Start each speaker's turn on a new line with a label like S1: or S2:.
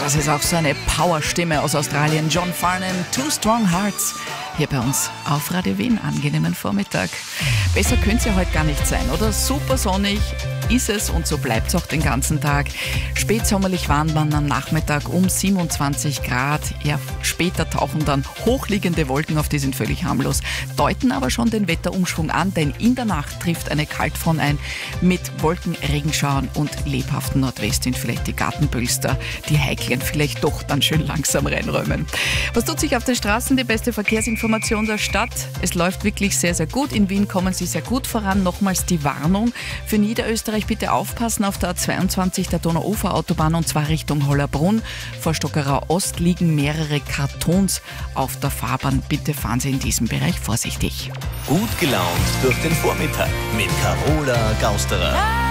S1: das ist auch so eine Powerstimme aus Australien. John Farnham, Two Strong Hearts. Hier bei uns auf Radio Wien. Angenehmen Vormittag. Besser könnte es ja heute gar nicht sein, oder? Super sonnig ist es und so bleibt es auch den ganzen Tag. Spätsommerlich warm dann am Nachmittag um 27 Grad. Ja, später tauchen dann hochliegende Wolken auf, die sind völlig harmlos. Deuten aber schon den Wetterumschwung an, denn in der Nacht trifft eine Kaltfront ein mit Wolken, Regenschauern und lebhaften Nordwestwind. Vielleicht die Gartenpölster, die heiklen vielleicht doch dann schön langsam reinräumen. Was tut sich auf den Straßen? Die beste Verkehrsinformation der Stadt. Es läuft wirklich sehr, sehr gut. In Wien kommen sie sehr gut voran. Nochmals die Warnung für Niederösterreich. Bitte aufpassen auf der A22 der Donauuferautobahn und zwar Richtung Hollerbrunn. Vor Stockerau Ost liegen mehrere Kartons auf der Fahrbahn. Bitte fahren Sie in diesem Bereich vorsichtig.
S2: Gut gelaunt durch den Vormittag mit Carola Gausterer.